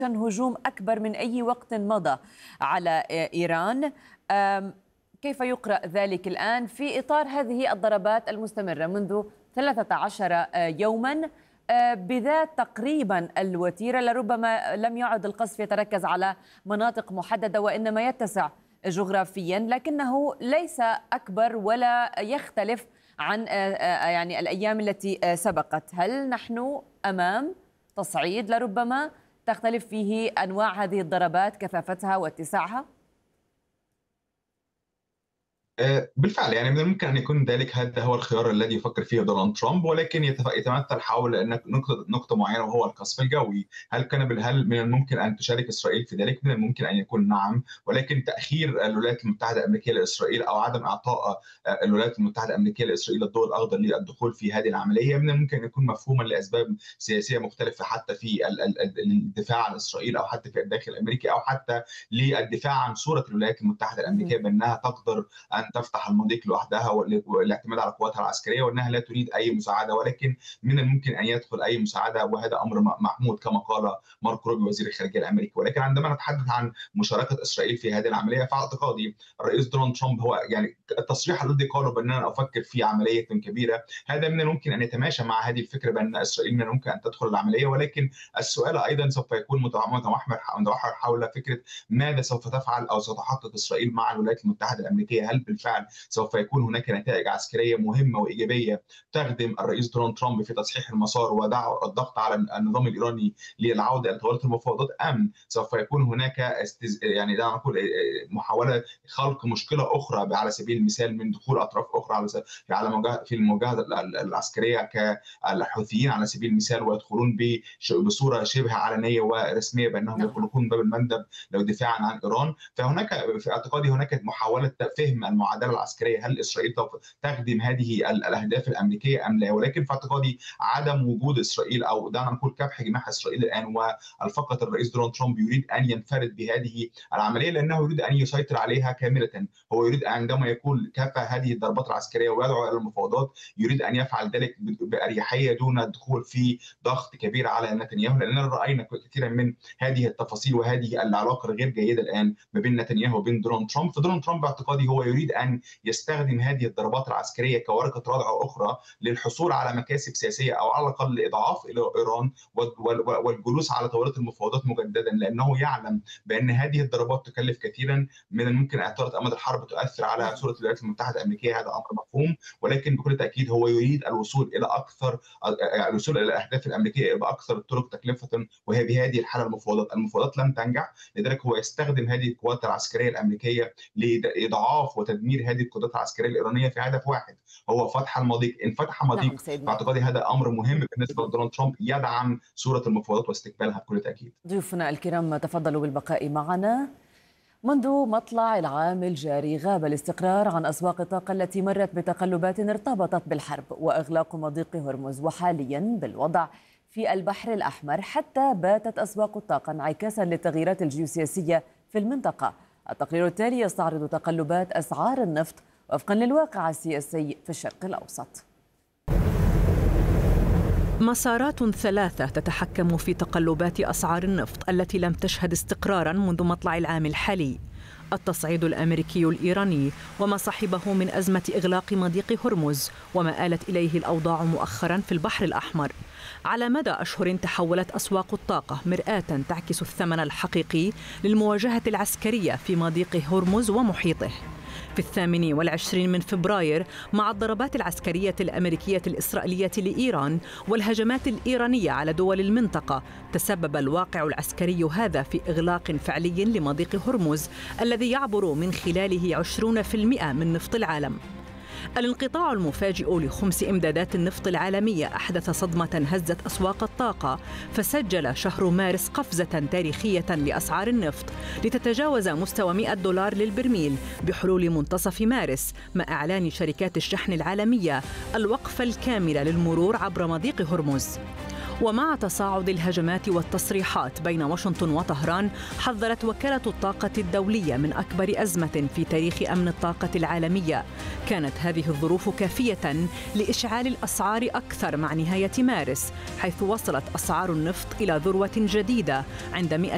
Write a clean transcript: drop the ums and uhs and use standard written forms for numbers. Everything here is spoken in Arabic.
هجوم أكبر من أي وقت مضى على إيران. كيف يقرأ ذلك الآن في إطار هذه الضربات المستمرة منذ 13 يوما بذات تقريبا الوتيرة؟ لربما لم يعد القصف يتركز على مناطق محددة وإنما يتسع جغرافيا، لكنه ليس أكبر ولا يختلف عن يعني الأيام التي سبقت. هل نحن أمام تصعيد لربما تختلف فيه أنواع هذه الضربات كثافتها واتساعها؟ بالفعل يعني من الممكن أن يكون ذلك هذا هو الخيار الذي يفكر فيه دونالد ترامب، ولكن يتمثل حول نقطة معينة وهو القصف الجوي. هل من الممكن أن تشارك إسرائيل في ذلك؟ من الممكن أن يكون نعم، ولكن تأخير الولايات المتحدة الأمريكية لإسرائيل أو عدم إعطاء الولايات المتحدة الأمريكية لإسرائيل الضوء الأخضر للدخول في هذه العملية من الممكن أن يكون مفهوما لأسباب سياسية مختلفة، حتى في الدفاع عن إسرائيل أو حتى في الداخل الأمريكي أو حتى للدفاع عن صورة الولايات المتحدة الأمريكية بأنها تقدر أن تفتح المضيق لوحدها والاعتماد على قواتها العسكرية، وأنها لا تريد أي مساعدة، ولكن من الممكن أن يدخل أي مساعدة، وهذا أمر محمود كما قال مارك روبي وزير الخارجية الأمريكي. ولكن عندما نتحدث عن مشاركة إسرائيل في هذه العملية، فاعتقادي الرئيس دونالد ترامب هو يعني التصريح الذي قاله بأننا أفكر في عملية كبيرة، هذا من الممكن أن يتماشى مع هذه الفكرة بأن إسرائيل من الممكن أن تدخل العملية. ولكن السؤال أيضا سوف يكون متمحور حول فكرة ماذا سوف تفعل أو ستحقق إسرائيل مع الولايات المتحدة الأمريكية. هل بالفعل سوف يكون هناك نتائج عسكرية مهمة وإيجابية تخدم الرئيس دونالد ترامب في تصحيح المسار والضغط على النظام الإيراني للعودة إلى طاولة المفاوضات، أم سوف يكون هناك يعني دعنا نقول محاولة خلق مشكلة أخرى على سبيل المثال من دخول أطراف أخرى في المواجهة العسكرية كالحوثيين على سبيل المثال، ويدخلون بصورة شبه علنية ورسمية بأنهم يغلقون باب المندب لو دفاعا عن إيران. فهناك في اعتقادي هناك محاولة فهم المعادلة العسكرية، هل إسرائيل تخدم هذه الأهداف الأمريكية أم لا؟ ولكن في اعتقادي عدم وجود إسرائيل أو دعنا نقول كبح جماح إسرائيل الآن، وفقط الرئيس دونالد ترامب يريد أن ينفرد بهذه العملية لأنه يريد أن يسيطر عليها كاملة. هو يريد عندما يقول كفى هذه الضربات العسكرية ويدعو إلى المفاوضات، يريد أن يفعل ذلك بأريحية دون الدخول في ضغط كبير على نتنياهو، لأننا رأينا كثيرا من هذه التفاصيل وهذه العلاقة الغير جيدة الآن ما بين نتنياهو وبين دونالد ترامب. فدونالد ترامب باعتقادي هو يريد أن يستخدم هذه الضربات العسكرية كورقة ردع أخرى للحصول على مكاسب سياسية أو على الأقل لإضعاف إيران والجلوس على طاولة المفاوضات مجددا، لأنه يعلم بأن هذه الضربات تكلف كثيرا، من الممكن أن طالت أمد الحرب تؤثر على صورة الولايات المتحدة الأمريكية، هذا أمر مفهوم. ولكن بكل تأكيد هو يريد الوصول إلى الأهداف الأمريكية بأكثر الطرق تكلفة، وهي بهذه الحالة المفاوضات لم تنجح، لذلك هو يستخدم هذه القوات العسكرية الأمريكية لإضعاف وتدمير هذه القدرات العسكرية الإيرانية في هدف واحد، هو فتح المضيق. إن فتح مضيق فاعتقادي هذا أمر مهم بالنسبة لدونالد ترامب يدعم صورة المفاوضات واستقبالها بكل تأكيد. ضيوفنا الكرام تفضلوا بالبقاء معنا. منذ مطلع العام الجاري غاب الاستقرار عن أسواق الطاقة التي مرت بتقلبات ارتبطت بالحرب وإغلاق مضيق هرمز، وحاليا بالوضع في البحر الأحمر، حتى باتت أسواق الطاقة انعكاسا للتغييرات الجيوسياسية في المنطقة. التقرير التالي يستعرض تقلبات أسعار النفط وفقا للواقع السياسي في الشرق الأوسط. مسارات ثلاثة تتحكم في تقلبات أسعار النفط التي لم تشهد استقرارا منذ مطلع العام الحالي: التصعيد الأمريكي الإيراني وما صاحبه من أزمة إغلاق مضيق هرمز وما آلت إليه الأوضاع مؤخرا في البحر الأحمر. على مدى أشهر تحولت أسواق الطاقة مرآة تعكس الثمن الحقيقي للمواجهة العسكرية في مضيق هرمز ومحيطه. في 28 من فبراير، مع الضربات العسكرية الأمريكية الإسرائيلية لإيران والهجمات الإيرانية على دول المنطقة، تسبب الواقع العسكري هذا في إغلاق فعلي لمضيق هرمز الذي يعبر من خلاله 20% من نفط العالم. الانقطاع المفاجئ لخمس إمدادات النفط العالمية أحدث صدمة هزت أسواق الطاقة، فسجل شهر مارس قفزة تاريخية لأسعار النفط لتتجاوز مستوى $100 للبرميل بحلول منتصف مارس، مع إعلان شركات الشحن العالمية الوقف الكامل للمرور عبر مضيق هرمز. ومع تصاعد الهجمات والتصريحات بين واشنطن وطهران، حذرت وكالة الطاقة الدولية من أكبر أزمة في تاريخ أمن الطاقة العالمية. كانت هذه الظروف كافية لإشعال الأسعار أكثر مع نهاية مارس، حيث وصلت أسعار النفط إلى ذروة جديدة عند